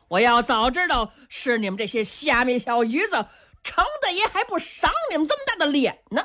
我要早知道是你们这些虾米小鱼子，程大爷还不赏你们这么大的脸呢。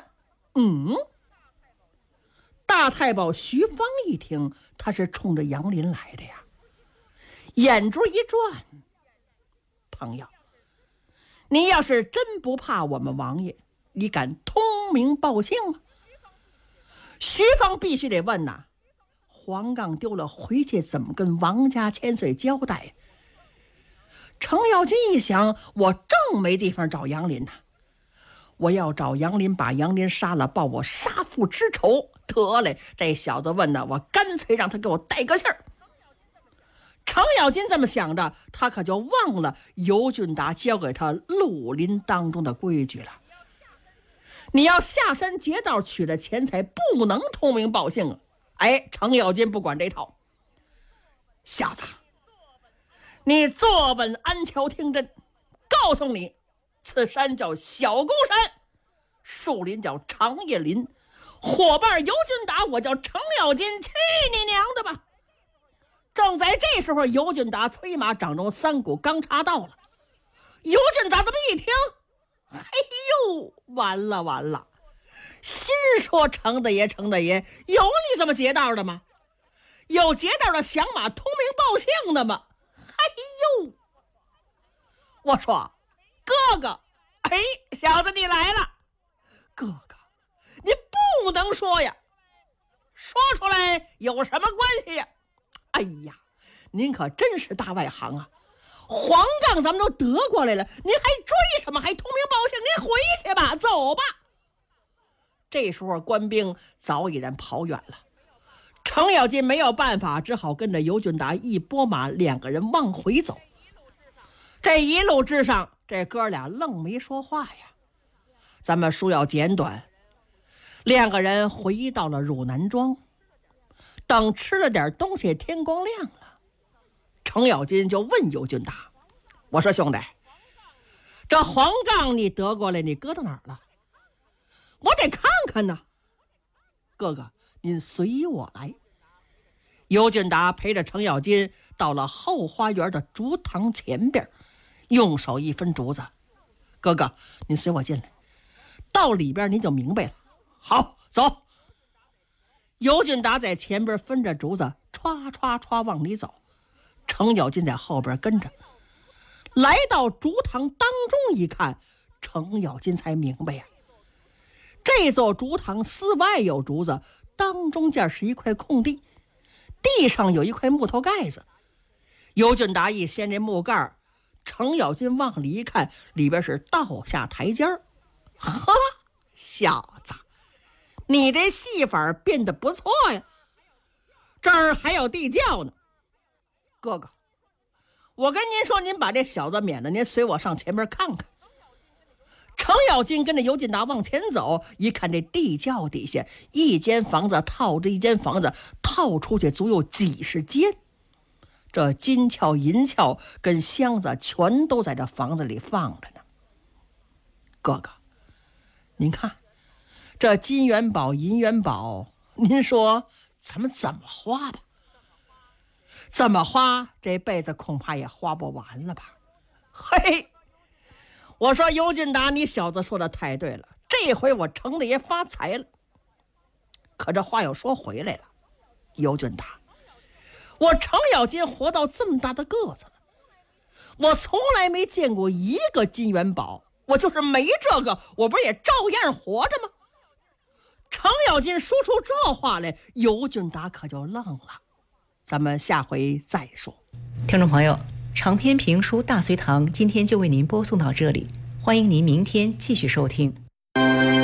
大太保徐芳一听，他是冲着杨林来的呀，眼珠一转，朋友，你要是真不怕我们王爷，你敢通名报姓吗？徐芳必须得问呐，黄杠丢了回去怎么跟王家千岁交代？程咬金一想，我正没地方找杨林呢，我要找杨林，把杨林杀了，报我杀父之仇。得嘞，这小子问呢，我干脆让他给我带个信儿。程咬金这么想着，他可就忘了尤俊达教给他绿林当中的规矩了。你要下山劫道取了钱财，不能通名报姓啊！哎，程咬金不管这套。小子，你坐稳安桥听真，告诉你，此山叫小孤山，树林叫长叶林，伙伴尤俊达，我叫程咬金，去你娘的吧！正在这时候，尤俊达催马掌中三股刚插到了。尤俊达这么一听，哎呦，完了完了！心说程大爷，程大爷，有你这么劫道的吗？有劫道的响马通名报姓的吗？哎呦！我说，哥哥，哎，小子你来了，哥哥，你不能说呀，说出来有什么关系呀？哎呀，您可真是大外行啊！黄杠咱们都得过来了，您还追什么？还通名报姓？您回去吧，走吧。这时候官兵早已然跑远了，程咬金没有办法，只好跟着尤俊达一拨马，两个人往回走。这一路之上，这哥俩愣没说话呀。咱们书要简短，两个人回到了汝南庄。等吃了点东西，天光亮了，程咬金就问尤俊达，我说兄弟，这黄杠你得过来，你搁到哪儿了？我得看看呢。哥哥，您随我来。尤俊达陪着程咬金到了后花园的竹堂前边，用手一分竹子，哥哥，您随我进来，到里边您就明白了。好，走。尤俊达在前边分着竹子，歘歘歘往里走，程咬金在后边跟着。来到竹堂当中一看，程咬金才明白呀，这座竹堂四外有竹子，当中间是一块空地，地上有一块木头盖子。尤俊达一掀这木盖，程咬金往里一看，里边是倒下台阶儿。呵，小子，你这戏法变得不错呀，这儿还有地窖呢。哥哥，我跟您说，您把这小子免了，您随我上前面看看。程咬金跟着尤俊达往前走，一看这地窖底下一间房子套着一间房子，套出去足有几十间，这金鞘银鞘跟箱子全都在这房子里放着呢。哥哥，您看这金元宝银元宝，您说咱们怎么花吧？怎么花这辈子恐怕也花不完了吧？嘿，我说尤俊达，你小子说的太对了，这回我程大爷发财了。可这话又说回来了，尤俊达，我程咬金活到这么大的个子了，我从来没见过一个金元宝，我就是没这个，我不是也照样活着吗？程咬金说出这话来，尤俊达可就愣了。咱们下回再说。 听众朋友，长篇评书《大隋唐》今天就为您播送到这里，欢迎您明天继续收听。